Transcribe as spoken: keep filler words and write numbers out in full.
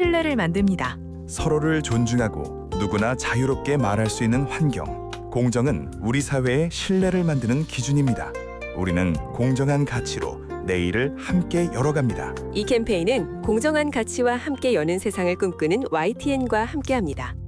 신뢰를 만듭니다. 서로를 존중하고 누구나 자유롭게 말할 수 있는 환경. 공정은 우리 사회의 신뢰를 만드는 기준입니다. 우리는 공정한 가치로 내일을 함께 열어갑니다. 이 캠페인은 공정한 가치와 함께 여는 세상을 꿈꾸는 와이티엔과 함께합니다.